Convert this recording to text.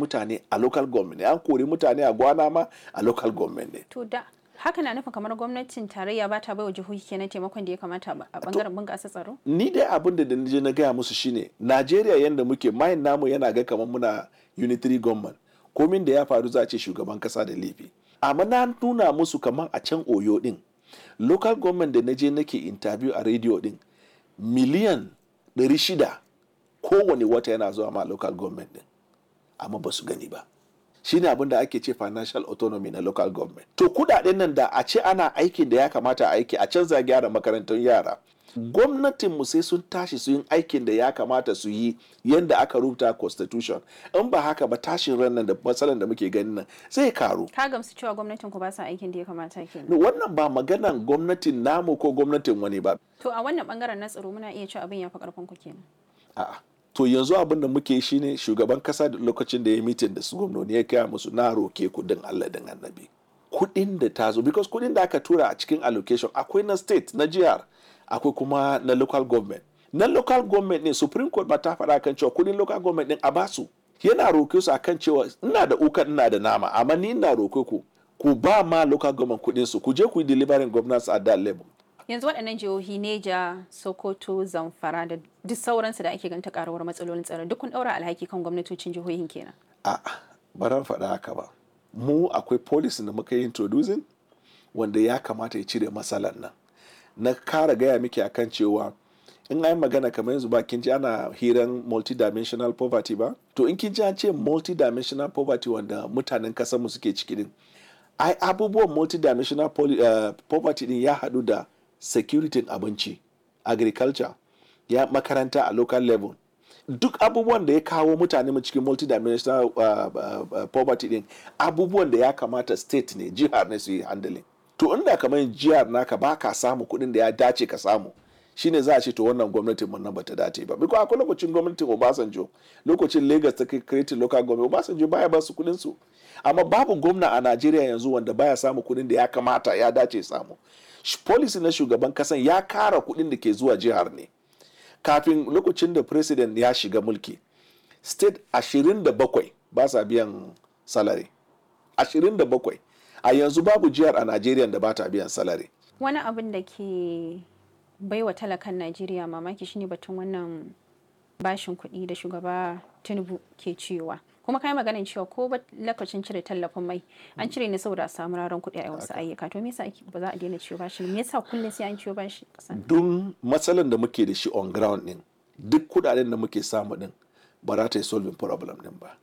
mutane a local government ne, an kori mutane a gwana ma a local government ne. To da haka na nufin kamar gwamnatin tarayya ba ta bai wa jihohi kenan taimakon da ya kamata a bangaren bunƙasa tsaro? Ni dai abin da je na gaya musu shine Najeriya yanda muke mayin namu yana ga kamar muna unitary government, komin da ya faru za a ce shugaban kasa da laifi. Amma na nuna musu kamar a can Oyo din local government da na je nake interview a radio din miliyan 600 kowane wata yana zuwa ma local government din, amma ba su gani ba. Shine abin da ake ce financial autonomy na local government. To kudaden nan da a ce ana aikin da ya kamata a aiki a canza gyara makarantun yara. Gwamnatinmu sai sun tashi su yin aikin da ya kamata su yi yadda aka rubuta constitution. In ba haka ba tashin ran nan da matsalan da muke ganin nan zai karu. Ka gamsu cewa gwamnatin ku ba sa aikin da ya kamata kenan? Wannan ba maganan gwamnatin namu ko gwamnatin wani ba. To a wannan bangaren na tsaro muna iya cewa abin ya fi karfin ku kenan. A'a. To yanzu abin da muke shi ne shugaban kasa da lokacin da ya mitin da su gwamnoni ya kaya musu na roke kudin Allah din annabi. Kudin da ta zo, because kudin da aka tura a cikin allocation akwai na state, na jihar, akwai kuma na local government. Na local government ne Supreme Court ba ta faɗa kan cewa kudin local government din a basu. Yana roke su akan cewa ina da ukan ina da nama, amma ni ina roke ku ba ma local government kudin su, ku je ku yi delivering governance at that level. Yanzu waɗannan jihohi Neja, Sokoto, Zamfara da duk sauransu da ake ganta karuwar matsalolin tsaro duk kun ɗaura alhaki kan gwamnatocin jihohin kenan. A'a, ba ran faɗa haka ba. Mu akwai policy da muka yi introducing wanda ya kamata ya cire matsalar nan. Na kara gaya miki akan cewa in an magana kamar yanzu ba kin ji ana hiran multidimensional poverty ba? To in kin ji an ce multidimensional poverty wanda mutanen kasar mu suke ciki din. Ai abubuwan multidimensional poverty din ya haɗu da security abinci, agriculture, ya makaranta a local level. Duk abubuwan da ya kawo mutane mu cikin multidimensional poverty din abubuwan da ya kamata state ne, jihar ne su yi handling. To inda kamar jihar naka ba ka samu kuɗin da ya dace ka samu, shine za a ce to wannan gwamnatin mun nan bata dace ba. Biko akwai lokacin gwamnatin Obasanjo, lokacin Lagos ta create local government, Obasanjo baya ba su kuɗin su. Amma babu gwamna a Najeriya yanzu wanda baya samu kuɗin da ya kamata ya dace samu. Policy na shugaban kasan ya kara kuɗin da ke zuwa jihar ne. Kafin lokacin da president ya shiga mulki, state 27 ba sa biyan salary. 27. A yanzu babu jihar a Najeriya da ba ta biyan salary. Wani abin da ke baiwa talakan Najeriya mamaki shine batun wannan bashin kuɗi da shugaba Tinubu ke cewa. Kuma kai maganin cewa ko ba lokacin cire tallafin mai an cire ne saboda a samu raran kuɗi a wasu ayyuka. To me yasa ba za a daina ciwo bashi? Me yasa kullum sai an ciwo bashi kasan? Dun matsalan da muke da shi on ground din, duk kuɗaɗen da muke samu din ba za ta yi solving problem din ba.